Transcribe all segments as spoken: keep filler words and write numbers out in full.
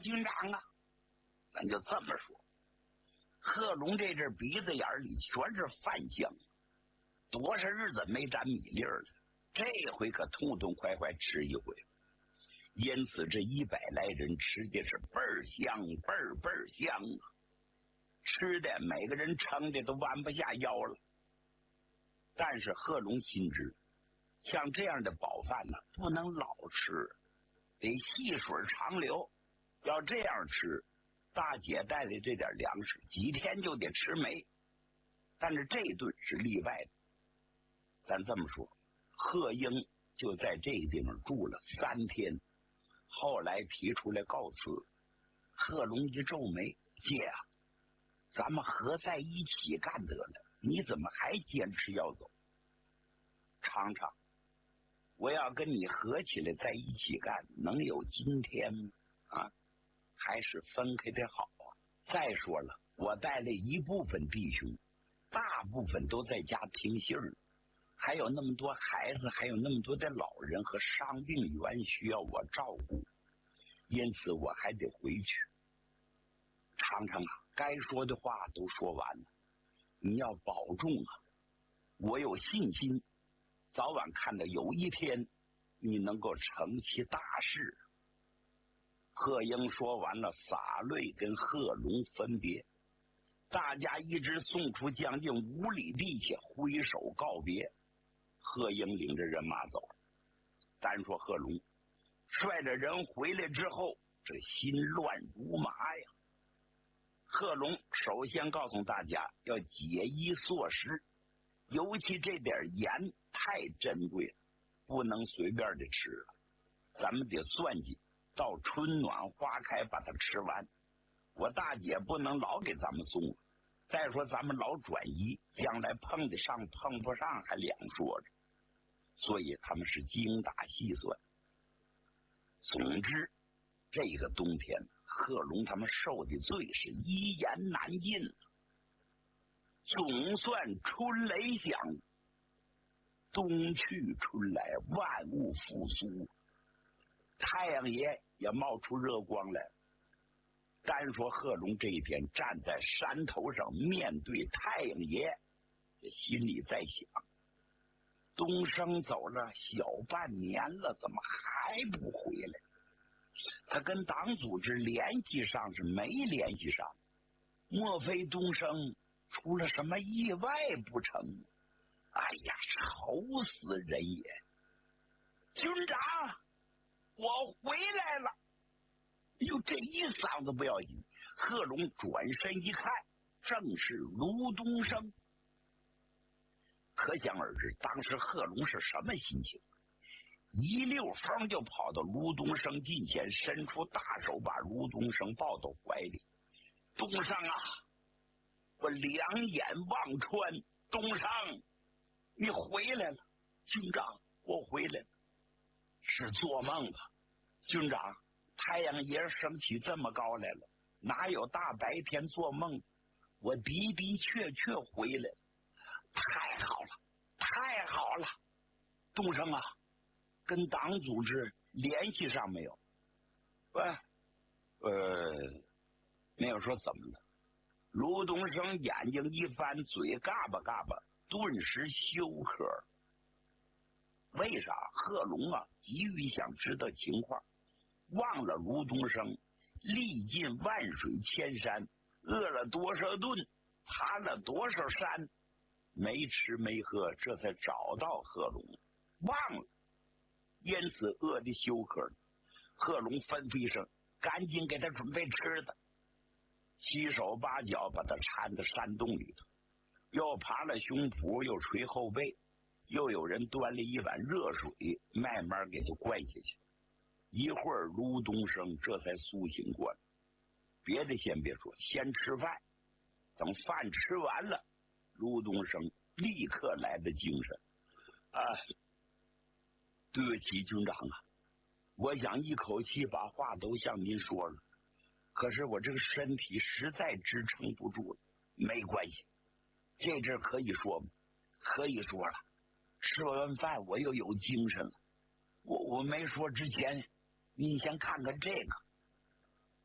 军长啊，咱就这么说。贺龙这阵鼻子眼里全是饭香，多少日子没沾米粒了，这回可痛痛快快吃一回。因此这一百来人吃的是倍儿香，倍儿倍儿香啊！吃的每个人撑的都弯不下腰了。但是贺龙心知，像这样的饱饭呢，不能老吃，得细水长流。要这样吃，大姐带的这点粮食几天就得吃没。但是这顿是例外的。咱这么说，贺英就在这个地方住了三天，后来提出来告辞。贺龙一皱眉：姐啊，咱们合在一起干得了，你怎么还坚持要走？尝尝，我要跟你合起来在一起干，能有今天吗？啊，还是分开的好啊。再说了，我带了一部分弟兄，大部分都在家听信儿，还有那么多孩子，还有那么多的老人和伤病员需要我照顾，因此我还得回去。尝尝啊，该说的话都说完了，你要保重啊！我有信心，早晚看到有一天你能够成其大事。贺英说完了，洒泪跟贺龙分别，大家一直送出将近五里地去，挥手告别。贺英领着人马走了。单说贺龙率着人回来之后，这心乱如麻呀。贺龙首先告诉大家要节衣缩食，尤其这点盐太珍贵了，不能随便的吃了，咱们得算计到春暖花开把它吃完。我大姐不能老给咱们送，再说咱们老转移，将来碰得上碰不上还两说着，所以他们是精打细算。总之这个冬天贺龙他们受的罪是一言难尽。总算春雷响，冬去春来，万物复苏，太阳爷也冒出热光来。单说贺龙这一天站在山头上面对太阳爷，这心里在想，东升走了小半年了，怎么还不回来？他跟党组织联系上是没联系上，莫非东升出了什么意外不成？哎呀，愁死人也！军长，我回来了！哎呦，这一嗓子不要紧，贺龙转身一看，正是卢东升。可想而知，当时贺龙是什么心情？一溜风就跑到卢东升近前，伸出大手把卢东升抱到怀里。东升啊，我两眼望穿，东升，你回来了。军长，我回来了。是做梦吧？军长，太阳爷升起这么高来了，哪有大白天做梦？我的的确确回来了。太好了，太好了！东升啊，跟党组织联系上没有？喂，呃，没有说怎么了。卢东升眼睛一翻，嘴嘎巴嘎巴，顿时休克。为啥？贺龙啊，急于想知道情况，忘了卢东升历尽万水千山，饿了多少顿，爬了多少山，没吃没喝，这才找到贺龙，忘了，因此饿得休克了。贺龙吩咐一声，赶紧给他准备吃的，七手八脚把他缠到山洞里头，又爬了胸脯，又捶后背，又有人端了一碗热水，慢慢给他灌下去。一会儿卢东升这才苏醒过来，别的先别说，先吃饭。等饭吃完了，卢东升立刻来的精神啊！对不起，军长啊，我想一口气把话都向您说了，可是我这个身体实在支撑不住了。没关系，这阵可以说吗？可以说了。吃完饭我又有精神了。我我没说之前，你先看看这个。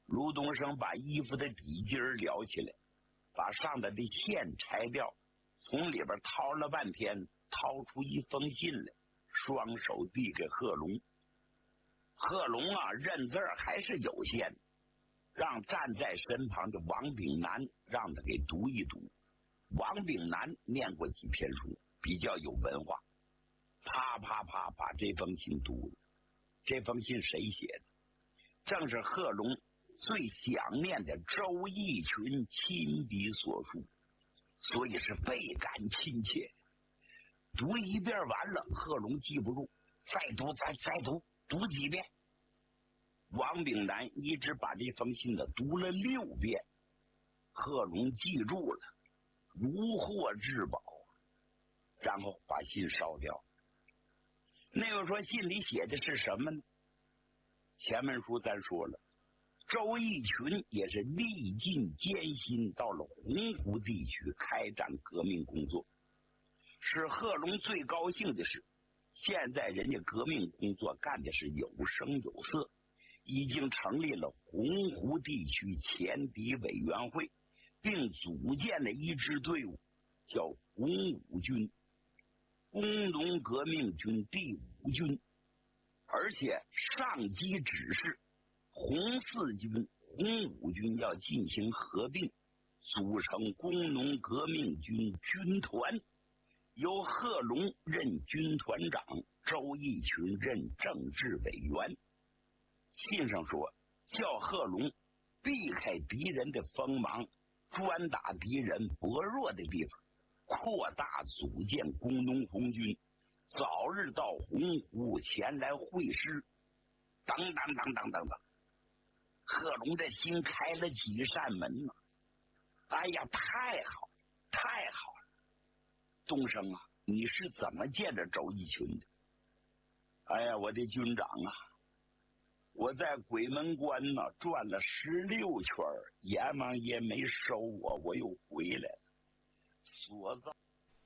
卢东升把衣服的底襟儿撩起来，把上头的线拆掉，从里边掏了半天，掏出一封信来，双手递给贺龙。贺龙啊，认字儿还是有限，让站在身旁的王炳南让他给读一读。王炳南念过几篇书，比较有文化，啪啪啪把这封信读了。这封信谁写的？正是贺龙最想念的周逸群亲笔所书，所以是倍感亲切。读一遍完了，贺龙记不住，再读再再读，读几遍。王炳南一直把这封信呢读了六遍，贺龙记住了，如获至宝，然后把信烧掉。那个说信里写的是什么呢？前文书咱说了，周逸群也是历尽艰辛到了洪湖地区开展革命工作。使贺龙最高兴的是，现在人家革命工作干的是有声有色，已经成立了洪湖地区前敌委员会，并组建了一支队伍，叫红五军，工农革命军第五军。而且上级指示红四军、红五军要进行合并，组成工农革命军军团，由贺龙任军团长，周逸群任政治委员。信上说，叫贺龙避开敌人的锋芒，专打敌人薄弱的地方，扩大组建工农红军，早日到洪湖前来会师。当当当当当当，贺龙这心开了几扇门呢、啊？哎呀，太好，太好了！东升啊，你是怎么见着周逸群的？哎呀，我的军长啊，我在鬼门关呢转了十六圈，阎王爷没收我，我又回来了。所造。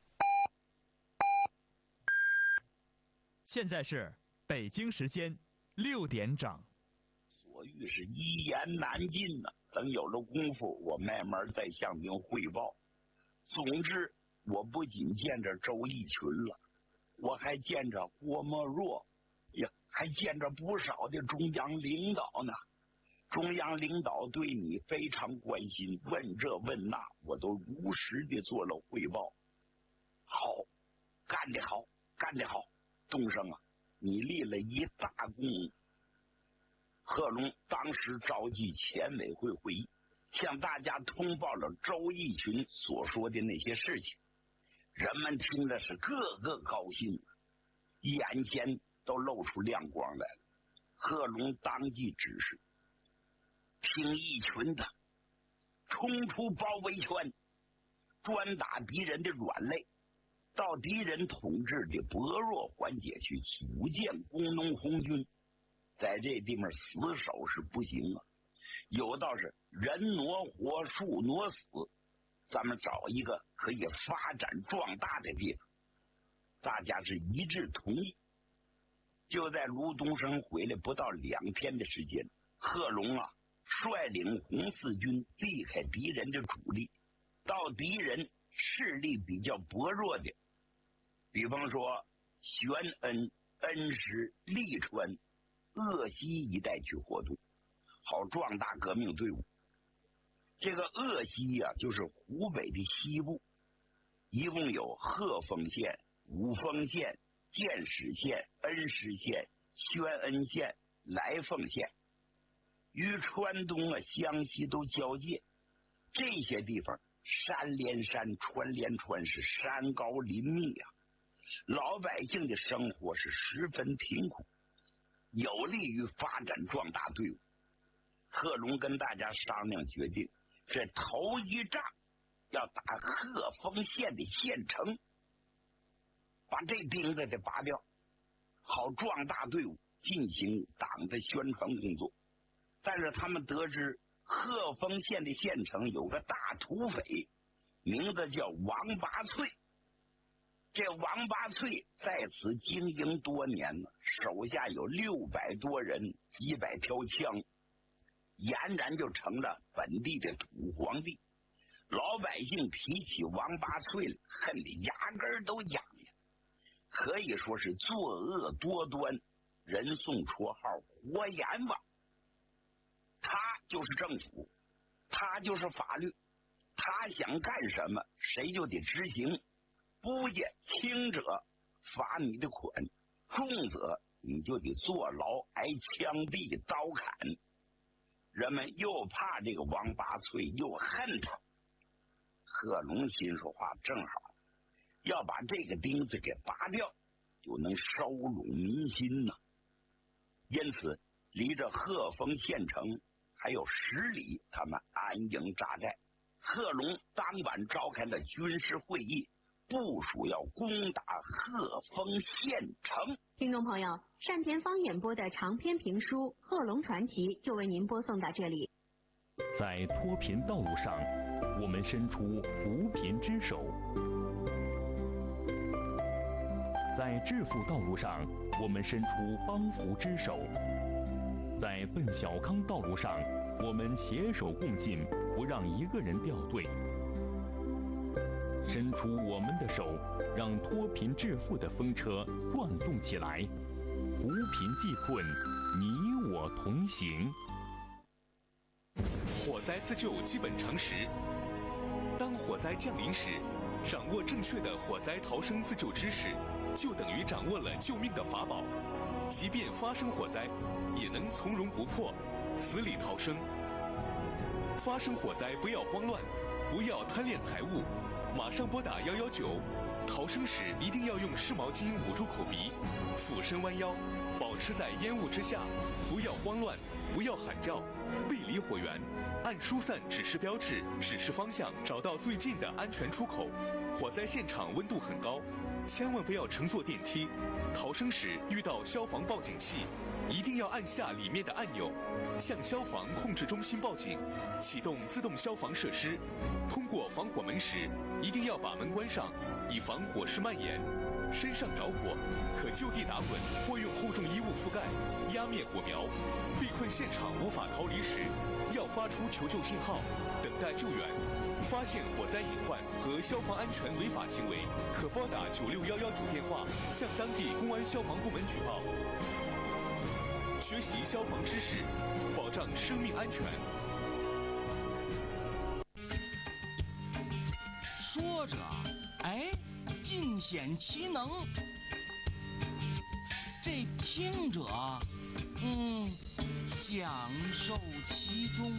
现在是北京时间六点整。 所欲是一言难尽呢、啊。等有了功夫，我慢慢再向您汇报。总之，我不仅见着周逸群了，我还见着郭沫若，呀，还见着不少的中央领导呢。中央领导对你非常关心，问这问那，我都如实的做了汇报。好，干得好，干得好，东升啊，你立了一大功。贺龙当时召集前委会会议，向大家通报了周逸群所说的那些事情。人们听的是个个高兴，眼前都露出亮光来了。贺龙当即指示，听逸群的，冲出包围圈，专打敌人的软肋，到敌人统治的薄弱环节去组建工农红军。在这地方死守是不行啊，有道是人挪活，树挪死，咱们找一个可以发展壮大的地方。大家是一致同意。就在卢东升回来不到两天的时间，贺龙啊率领红四军避开敌人的主力，到敌人势力比较薄弱的，比方说玄恩、恩施、利川、鄂西一带去活动，好壮大革命队伍。这个鄂西呀、啊，就是湖北的西部，一共有鹤峰县、五峰县、建始县、恩施县、宣恩县、来凤县，与川东啊、湘西都交界。这些地方山连山，川连川，是山高林密啊，老百姓的生活是十分贫苦，有利于发展壮大队伍。贺龙跟大家商量决定，这头一仗要打鹤峰县的县城，把这钉子得拔掉，好壮大队伍，进行党的宣传工作。但是他们得知鹤峰县的县城有个大土匪，名字叫王八脆。这王八脆在此经营多年了，手下有六百多人，几百条枪。 俨然就成了本地的土皇帝。老百姓提起王八脆了，恨得牙根都痒痒，可以说是作恶多端，人送绰号活阎王。他就是政府，他就是法律，他想干什么谁就得执行，不见轻者罚你的款，重则你就得坐牢挨枪毙刀砍。人们又怕这个王八脆，又恨他。贺龙心说话正好，要把这个钉子给拔掉，就能收拢民心呢。因此离着鹤峰县城还有十里，他们安营扎寨。贺龙当晚召开了军事会议，部署要攻打鹤峰县城。 听众朋友，单田芳演播的长篇评书《贺龙传奇》就为您播送到这里。 在脱贫道路上，我们伸出扶贫之手；在致富道路上，我们伸出帮扶之手；在奔小康道路上，我们携手共进，不让一个人掉队。伸出我们的手，让脱贫致富的风车转动起来，扶贫济困，你我同行。 火灾自救基本常识：当火灾降临时，掌握正确的火灾逃生自救知识，就等于掌握了救命的法宝。即便发生火灾，也能从容不迫，死里逃生。发生火灾不要慌乱，不要贪恋财物，马上拨打一一九。逃生时一定要用湿毛巾捂住口鼻，俯身弯腰，保持在烟雾之下，不要慌乱，不要喊叫，背离火源，按疏散指示标志指示方向，找到最近的安全出口。火灾现场温度很高，千万不要乘坐电梯。逃生时遇到消防报警器，一定要按下里面的按钮，向消防控制中心报警，启动自动消防设施。通过防火门时，一定要把门关上，以防火势蔓延。身上着火，可就地打滚或用厚重衣物覆盖，压灭火苗。被困现场无法逃离时，要发出求救信号，等待救援。发现火灾隐患和消防安全违法行为，可拨打九六一一九电话向当地公安消防部门举报。学习消防知识，保障生命安全。 说着，哎，尽显其能；这听者，嗯，享受其中。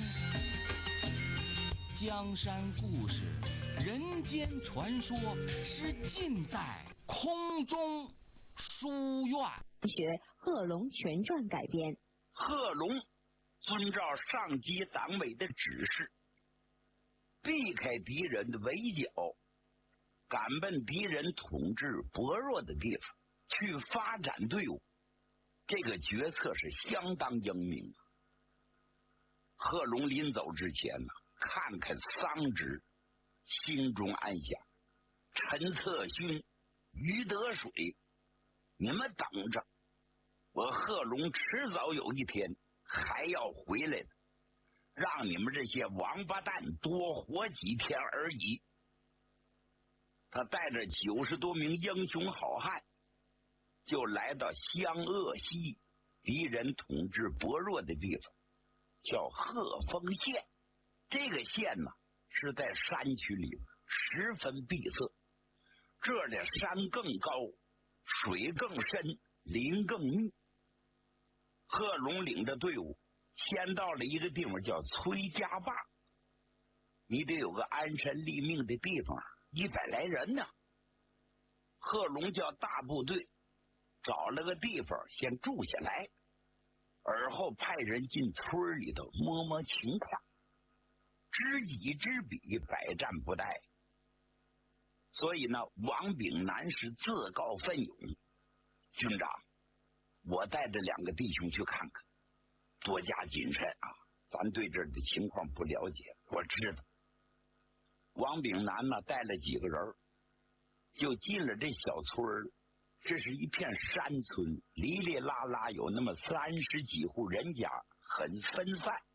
江山故事、人间传说，是尽在空中书院。 学《贺龙全传》改编。 贺龙遵照上级党委的指示，避开敌人的围剿，赶奔敌人统治薄弱的地方去发展队伍。这个决策是相当英明。贺龙临走之前呢，看看桑植，心中暗想：陈策勋、于德水，你们等着，我贺龙迟早有一天还要回来的，让你们这些王八蛋多活几天而已。他带着九十多名英雄好汉，就来到湘鄂西敌人统治薄弱的地方，叫鹤峰县。这个县呢是在山区里，十分闭塞，这儿的山更高，水更深，林更密。贺龙领着队伍先到了一个地方叫崔家坝，你得有个安身立命的地方，一百来人呢。贺龙叫大部队找了个地方先住下来，而后派人进村里头摸摸情况，知己知彼，百战不殆。所以呢，王炳南是自告奋勇：军长，我带着两个弟兄去看看，多加谨慎啊！咱对这儿的情况不了解，我知道。王炳南呢，带了几个人，就进了这小村儿。这是一片山村，哩哩啦啦有那么三十几户人家，很分散。